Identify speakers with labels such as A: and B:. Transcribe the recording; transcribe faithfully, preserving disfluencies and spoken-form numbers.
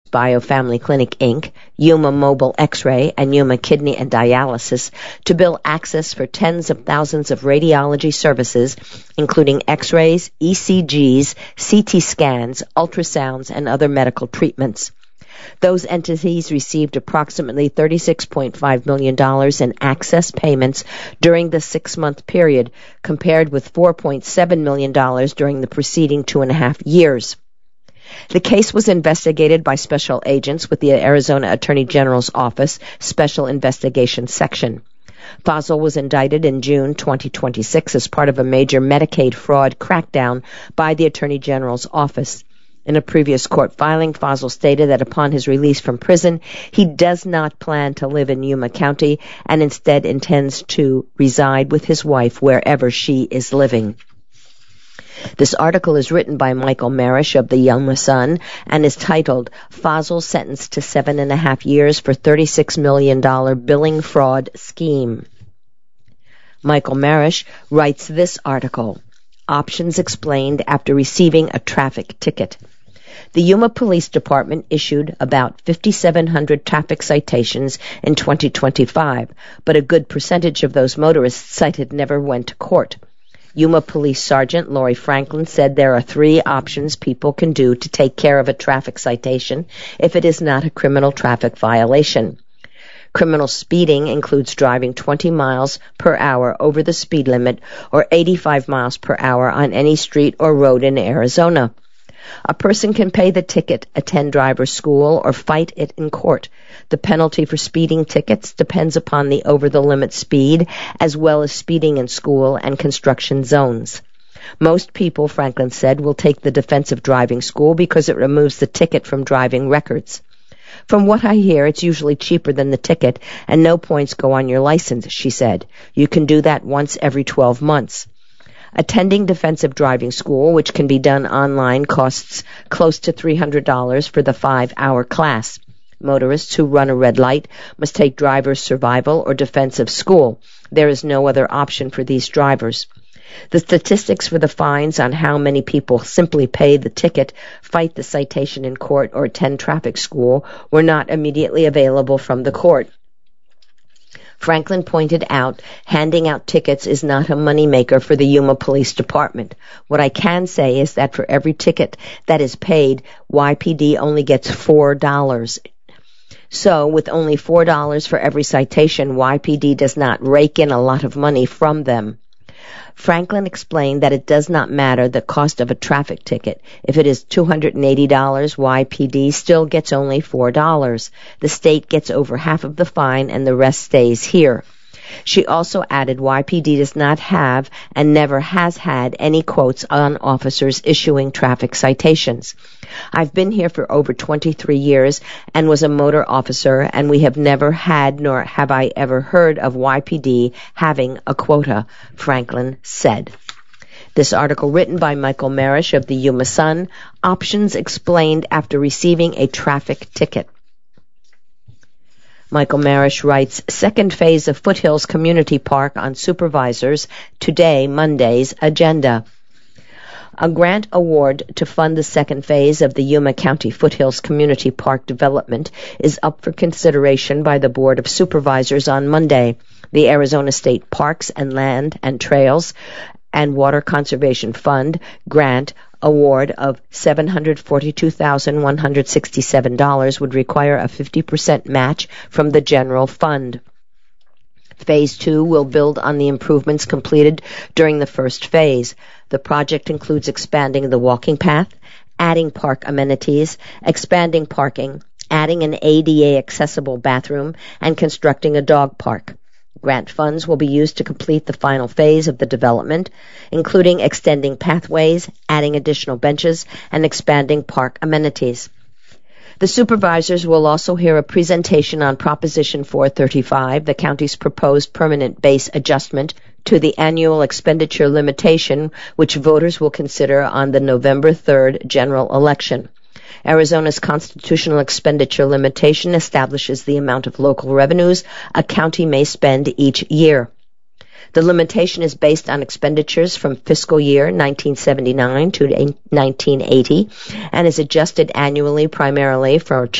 A: Biofamily Clinic, Incorporated, Yuma Mobile X-ray, and Yuma Kidney and Dialysis to bill access for tens of thousands of radiology services, including X-rays, E C Gs, C T scans, ultrasounds, and other medical treatments. Those entities received approximately thirty-six point five million dollars in access payments during the six-month period, compared with four point seven million dollars during the preceding two and a half years. The case was investigated by special agents with the Arizona Attorney General's Office Special Investigations Section. Fazel was indicted in June twenty twenty-six as part of a major Medicaid fraud crackdown by the Attorney General's Office. In a previous court filing, Fazel stated that upon his release from prison, he does not plan to live in Yuma County and instead intends to reside with his wife wherever she is living. This article is written by Michael Marish of the Yuma Sun and is titled, Fazel Sentenced to Seven and a Half Years for thirty-six million dollars Billing Fraud Scheme. Michael Marish writes this article, Options Explained After Receiving a Traffic Ticket. The Yuma Police Department issued about fifty-seven hundred traffic citations in twenty twenty-five, but a good percentage of those motorists cited never went to court. Yuma Police Sergeant Lori Franklin said there are three options people can do to take care of a traffic citation if it is not a criminal traffic violation. Criminal speeding includes driving twenty miles per hour over the speed limit or eighty-five miles per hour on any street or road in Arizona. A person can pay the ticket, attend driver's school, or fight it in court. The penalty for speeding tickets depends upon the over-the-limit speed, as well as speeding in school and construction zones. Most people, Franklin said, will take the defensive driving school because it removes the ticket from driving records. From what I hear, it's usually cheaper than the ticket, and no points go on your license, she said. You can do that once every twelve months. Attending defensive driving school, which can be done online, costs close to three hundred dollars for the five-hour class. Motorists who run a red light must take driver's survival or defensive school. There is no other option for these drivers. The statistics for the fines on how many people simply pay the ticket, fight the citation in court, or attend traffic school were not immediately available from the court. Franklin pointed out, handing out tickets is not a moneymaker for the Yuma Police Department. What I can say is that for every ticket that is paid, Y P D only gets four dollars. So, with only four dollars for every citation, Y P D does not rake in a lot of money from them. Franklin explained that it does not matter the cost of a traffic ticket. If it is two hundred eighty dollars, Y P D still gets only four dollars. The state gets over half of the fine and the rest stays here. She also added Y P D does not have and never has had any quotes on officers issuing traffic citations. I've been here for over twenty-three years and was a motor officer, and we have never had nor have I ever heard of Y P D having a quota, Franklin said. This article written by Michael Marish of the Yuma Sun, Options Explained After Receiving a Traffic Ticket. Michael Marish writes, Second phase of Foothills Community Park on supervisors, today, Monday's agenda. A grant award to fund the second phase of the Yuma County Foothills Community Park development is up for consideration by the Board of Supervisors on Monday. The Arizona State Parks and Land and Trails and Water Conservation Fund grant award of seven hundred forty-two thousand one hundred sixty-seven dollars would require a fifty percent match from the general fund. Phase two will build on the improvements completed during the first phase. The project includes expanding the walking path, adding park amenities, expanding parking, adding an A D A-accessible bathroom, and constructing a dog park. Grant funds will be used to complete the final phase of the development, including extending pathways, adding additional benches, and expanding park amenities. The supervisors will also hear a presentation on Proposition four thirty-five, the county's proposed permanent base adjustment to the annual expenditure limitation, which voters will consider on the November third general election. Arizona's constitutional expenditure limitation establishes the amount of local revenues a county may spend each year. The limitation is based on expenditures from fiscal year nineteen seventy-nine to nineteen eighty and is adjusted annually primarily for